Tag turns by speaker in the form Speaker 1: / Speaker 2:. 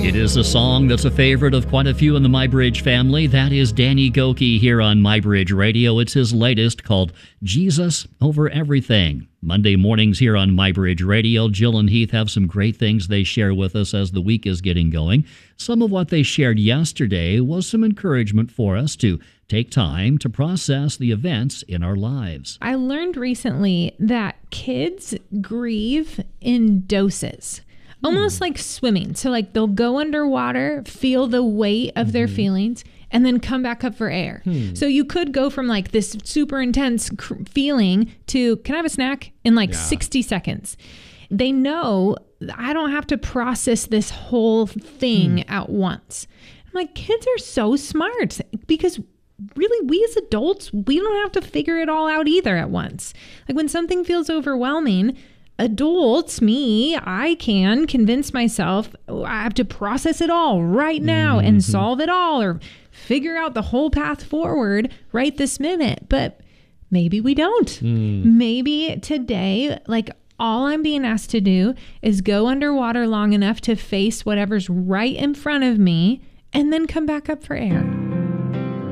Speaker 1: It is a song that's a favorite of quite a few in the MyBridge family. That is Danny Gokey here on MyBridge Radio. It's his latest called Jesus Over Everything. Monday mornings here on MyBridge Radio, Jill and Heath have some great things they share with us as the week is getting going. Some of what they shared yesterday was some encouragement for us to take time to process the events in our lives.
Speaker 2: I learned recently that kids grieve in doses. Almost like swimming. So like they'll go underwater, feel the weight of their feelings, and then come back up for air. So you could go from like this super intense feeling to, can I have a snack? In like 60 seconds. They know I don't have to process this whole thing at once. I'm like, kids are so smart because really we as adults, we don't have to figure it all out either at once. Like when something feels overwhelming, adults, me, I can convince myself I have to process it all right now and solve it all or figure out the whole path forward right this minute. But maybe we don't. Maybe today, like all I'm being asked to do is go underwater long enough to face whatever's right in front of me and then come back up for air.